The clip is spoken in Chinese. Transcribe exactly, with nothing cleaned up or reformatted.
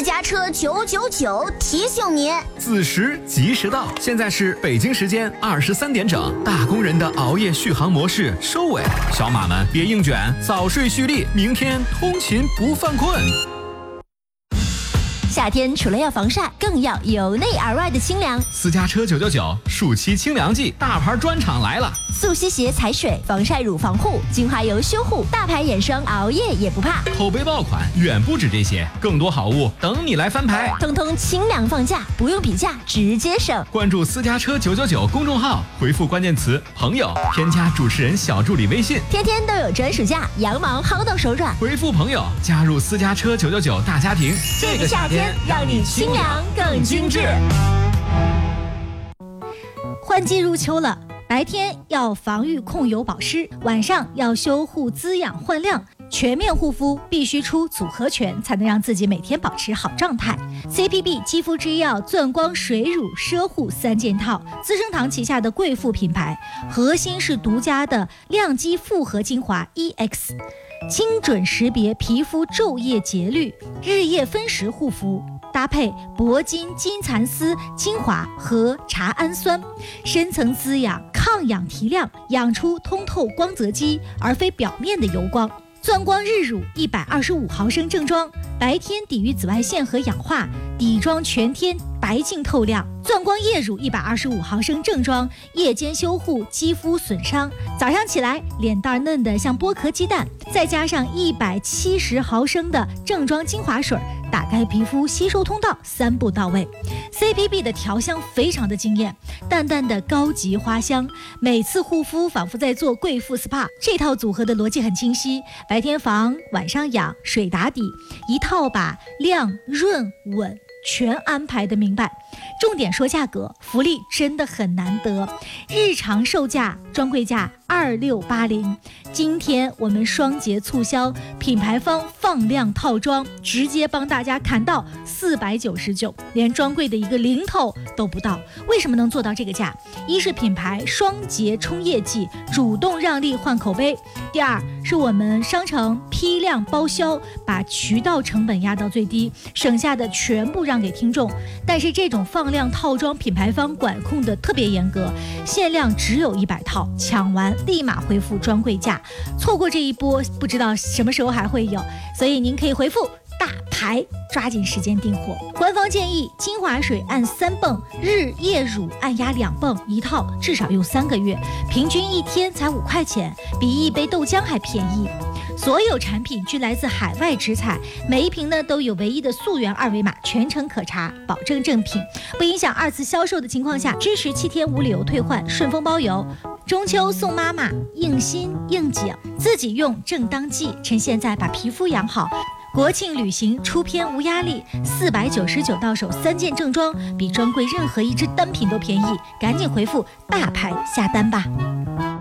私家车九九九提醒您， 子时及时到。现在是北京时间二十三点整，大工人的熬夜续航模式收尾，小马们别硬卷，早睡蓄力，明天通勤不犯困。 夏天除了要防晒，更要由内而外的清凉。 私家车九九九暑期清凉季，大牌专场来了！ 速吸鞋踩水，防晒乳防护，精华油修护，大牌眼霜，熬夜也不怕。 口碑爆款远不止这些，更多好物等你来翻牌。 通通清凉放价，不用比价，直接省。 关注私家车九九九公众号，回复关键词朋友，添加主持人小助理微信， 天天都有专属价，羊毛薅到手软。 回复朋友，加入私家车九九九大家庭。 这个夏天让你清凉更精致。 换季入秋了，白天要防御控油保湿，晚上要修护滋养焕亮。全面护肤必须出组合拳，才能让自己每天保持好状态。C P B 肌肤之钥钻光水乳奢护三件套，资生堂旗下的贵妇品牌，核心是独家的亮肌复合精华 E X， 精准识别皮肤昼夜节律，日夜分时护肤。搭配铂金金蚕丝精华和茶氨酸，深层滋养，抗氧提亮，养出通透光泽肌，而非表面的油光。钻光日乳一百二十五毫升正装，白天抵御紫外线和氧化，底妆全天白净透亮。钻光夜乳一百二十五毫升正装，夜间修护肌肤损伤，早上起来脸蛋嫩得像剥壳鸡蛋，再加上一百七十毫升的正装精华水，打开皮肤吸收通道，三步到位。 C P B 的调香非常的惊艳，淡淡的高级花香，每次护肤仿佛在做贵妇 S P A。 这套组合的逻辑很清晰，白天防，晚上养，水打底，一套把亮润稳全安排的明白。重点说价格，福利真的很难得，日常售价专柜价二六八零，今天我们双节促销，品牌方放量套装直接帮大家砍到四百九十九，连专柜的一个零头都不到。为什么能做到这个价？一是品牌双节冲业绩，主动让利换口碑；第二是我们商城批量包销，把渠道成本压到最低，省下的全部让给听众。但是这种放量套装，品牌方管控的特别严格，限量只有一百套，抢完立马恢复专柜价，错过这一波不知道什么时候还会有，所以您可以回复大牌，抓紧时间订货。官方建议精华水按三泵，日夜乳按压两泵，一套至少用三个月，平均一天才五块钱，比一杯豆浆还便宜。所有产品均来自海外直采，每一瓶呢都有唯一的溯源二维码，全程可查，保证正品，不影响二次销售的情况下，支持七天无理由退换，顺丰包邮。中秋送妈妈，应心应景，自己用正当季，趁现在把皮肤养好。国庆旅行出片无压力，四百九十九到手三件正装，比专柜任何一支单品都便宜，赶紧回复大牌下单吧。